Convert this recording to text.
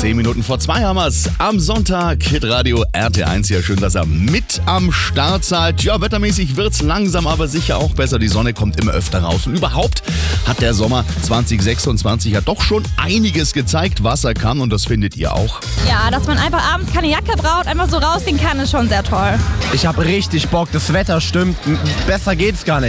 10 Minuten vor 2 haben wir's. Am Sonntag, Hitradio RT1. Ja, schön, dass ihr mit am Start seid. Ja, wettermäßig wird's langsam, aber sicher auch besser. Die Sonne kommt immer öfter raus. Und überhaupt hat der Sommer 2026 ja doch schon einiges gezeigt, was er kann. Und das findet ihr auch. Ja, dass man einfach abends keine Jacke braucht, einfach so rausgehen kann, ist schon sehr toll. Ich habe richtig Bock, das Wetter stimmt. Besser geht's gar nicht.